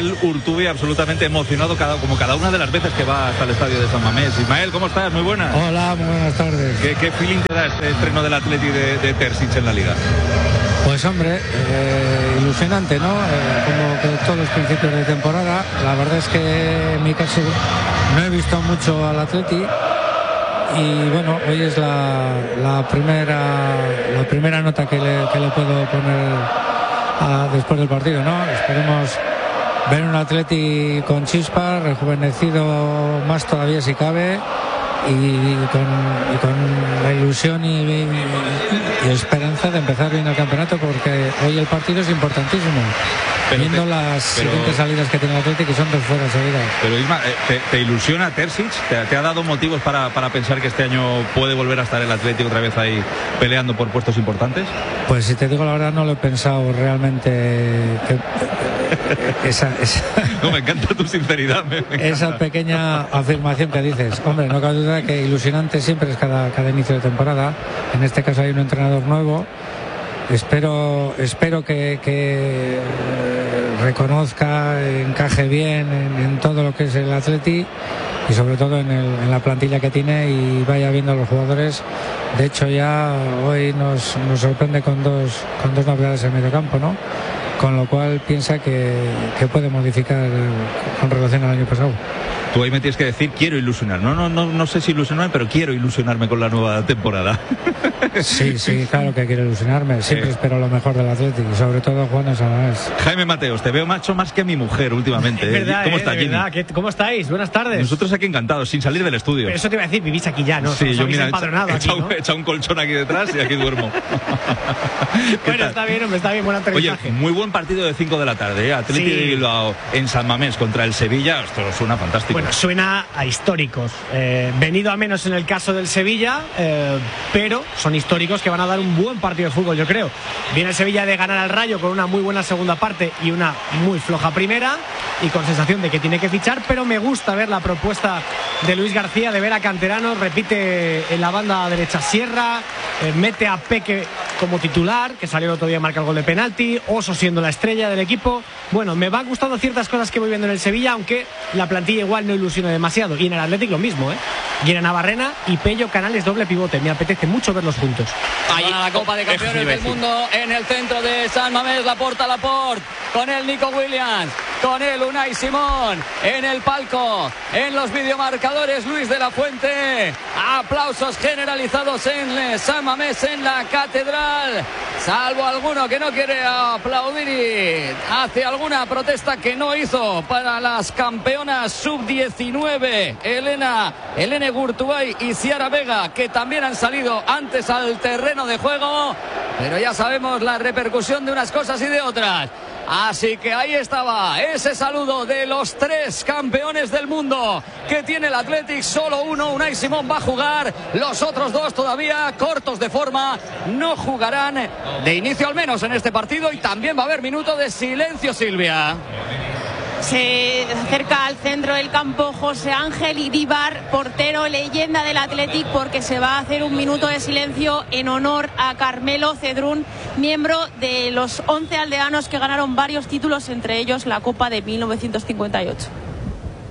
Ismael Urtubi, absolutamente emocionado como cada una de las veces que va hasta el estadio de San Mamés. Ismael, ¿cómo estás? Muy buenas. Hola, muy buenas tardes. ¿Qué feeling te da este estreno del Atleti de Terzic en la Liga? Pues hombre, ilusionante, ¿no? Como que todos los principios de temporada. La verdad es que en mi caso no he visto mucho al Atleti. Y bueno, hoy es la primera nota que le puedo poner después del partido, ¿no? Esperemos ver un Atleti con chispa, rejuvenecido más todavía si cabe, y con la ilusión y esperanza de empezar bien el campeonato, porque hoy el partido es importantísimo. Viendo las siguientes salidas que tiene el Atlético, que son 2 fuera seguidas. Pero Isma, ¿te ilusiona Terzic? ¿Te ha dado motivos para pensar que este año puede volver a estar el Atlético otra vez ahí peleando por puestos importantes? Pues si te digo la verdad, no lo he pensado realmente. No, me encanta tu sinceridad. Me encanta. Esa pequeña afirmación que dices. Hombre, no cabe duda que ilusionante siempre es cada inicio de temporada. En este caso hay un entrenador nuevo. Espero que reconozca, encaje bien en todo lo que es el Atleti y sobre todo en la plantilla que tiene, y vaya viendo a los jugadores. De hecho, ya hoy nos sorprende con dos novedades en medio campo, ¿no? Con lo cual piensa que puede modificar con relación al año pasado. Tú ahí me tienes que decir, quiero ilusionar. No sé si ilusionarme, pero quiero ilusionarme con la nueva temporada. Sí, claro que quiero ilusionarme. Siempre espero lo mejor del Atlético, y sobre todo Juan de Sanamés. Jaime Mateos, te veo macho más que a mi mujer últimamente. Es verdad, ¿Cómo estás, Jimmy? ¿Cómo estáis? Buenas tardes. Nosotros aquí encantados, sin salir del estudio. Pero eso te iba a decir, vivís aquí ya, ¿no? Sí, yo mira, he echado un colchón aquí detrás y aquí duermo. Bueno, está bien, hombre, está bien, buen aterrizaje. Oye, muy buen partido de 5 de la tarde, Atlético de Bilbao en San Mamés contra el Sevilla. Esto suena fantástico. Bueno, suena a históricos. Venido a menos en el caso del Sevilla, pero son históricos que van a dar un buen partido de fútbol, yo creo. Viene el Sevilla de ganar al Rayo con una muy buena segunda parte y una muy floja primera, y con sensación de que tiene que fichar, pero me gusta ver la propuesta de Luis García de ver a canteranos. Repite en la banda derecha Sierra, mete a Peque como titular, que salió el otro día a marcar el gol de penalti, Oso siendo la estrella del equipo. Bueno, me van gustando ciertas cosas que voy viendo en el Sevilla, aunque la plantilla igual no ilusiona demasiado. Y en el Atlético lo mismo, Guina Navarrena y Pello Canales doble pivote. Me apetece mucho verlos juntos. Ahí a la Copa de Campeones del Mundo en el centro de San Mamés, Laporta, con el Nico Williams, con el Unai Simón, en el palco, en los videomarcadores Luis de la Fuente. Aplausos generalizados en San Mamés, en la catedral, salvo alguno que no quiere aplaudir y hace alguna protesta que no hizo para las campeonas sub-19 Elena Gurtubay y Ciara Vega, que también han salido antes al terreno de juego, pero ya sabemos la repercusión de unas cosas y de otras. Así que ahí estaba ese saludo de los 3 campeones del mundo que tiene el Athletic. Solo uno, Unai Simón, va a jugar. Los otros 2 todavía cortos de forma, no jugarán de inicio, al menos en este partido, y también va a haber minuto de silencio, Silvia. Se acerca al centro del campo José Ángel Iríbar, portero, leyenda del Athletic, porque se va a hacer un minuto de silencio en honor a Carmelo Cedrún, miembro de los 11 aldeanos que ganaron varios títulos, entre ellos la Copa de 1958.